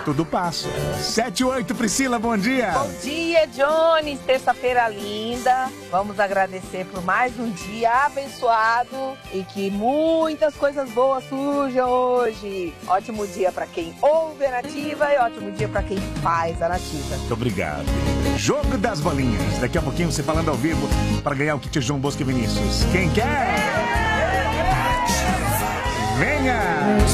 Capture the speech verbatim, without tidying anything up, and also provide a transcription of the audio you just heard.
tudo passa. sete e oito, Priscila, bom dia. Bom dia, Johnny. Terça-feira linda. Vamos agradecer por mais um dia abençoado e que muitas coisas boas surjam hoje. Ótimo dia para quem ouve a Nativa e ótimo dia para quem faz a Nativa. Muito obrigado. Jogo das bolinhas. Daqui a pouquinho você falando ao vivo para ganhar o kit João Bosco e Vinícius. Quem quer? Venha!